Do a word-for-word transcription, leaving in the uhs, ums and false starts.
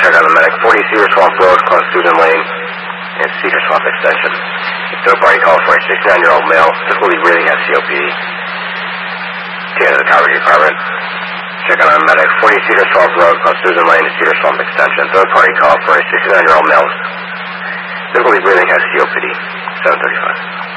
check on the medic. forty Cedar Swamp Road, across Susan Lane, and Cedar Swamp Extension. Third party call for a sixty-nine-year-old male. Difficulty breathing, has C O P D. T to the coverage department. Check on our medic. forty Cedar Swamp Road, across Susan Lane, and Cedar Swamp Extension. Third party call for a sixty-nine-year-old male. Difficulty breathing, has C O P D. seven thirty-five.